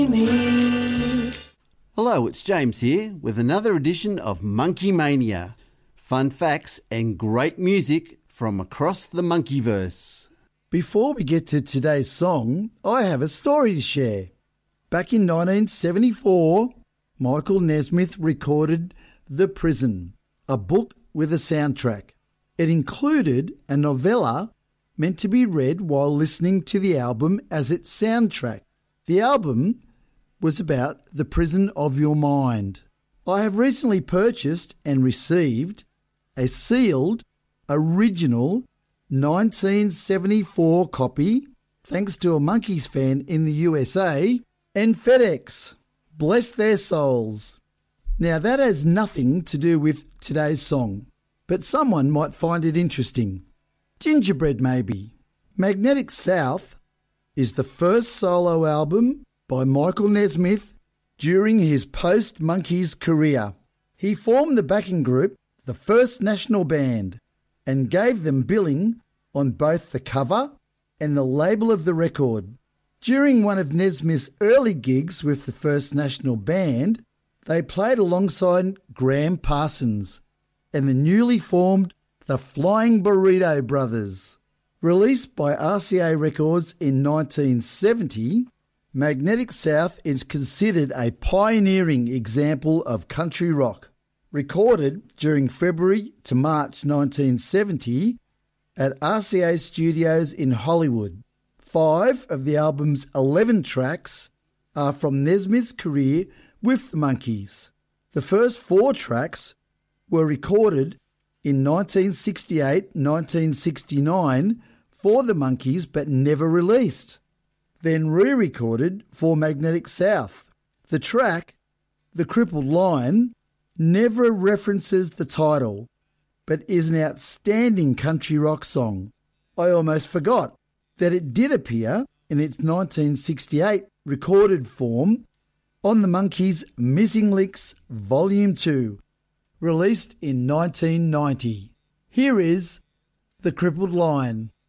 Hello, it's James here with another edition of Monkey Mania. Fun facts and great music from across the Monkeyverse. Before we get to today's song, I have a story to share. Back in 1974, Michael Nesmith recorded The Prison, a book with a soundtrack. It included a novella meant to be read while listening to the album as its soundtrack. The album was about the prison of your mind. I have recently purchased and received a sealed, original 1974 copy, thanks to a Monkees fan in the USA, and FedEx. Bless their souls. Now that has nothing to do with today's song, but someone might find it interesting. Gingerbread maybe. Magnetic South is the first solo album by Michael Nesmith during his post-Monkees career. He formed the backing group, the First National Band, and gave them billing on both the cover and the label of the record. During one of Nesmith's early gigs with the First National Band, they played alongside Graham Parsons and the newly formed the Flying Burrito Brothers. Released by RCA Records in 1970, Magnetic South is considered a pioneering example of country rock. Recorded during February to March 1970 at RCA Studios in Hollywood. 5 of the album's 11 tracks are from Nesmith's career with the Monkees. The first 4 tracks were recorded in 1968-1969 for the Monkees but never released, then re-recorded for Magnetic South. The track, The Crippled Line, never references the title, but is an outstanding country rock song. I almost forgot that it did appear in its 1968 recorded form on the Monkees' Missing Links Volume 2, released in 1990. Here is The Crippled Line.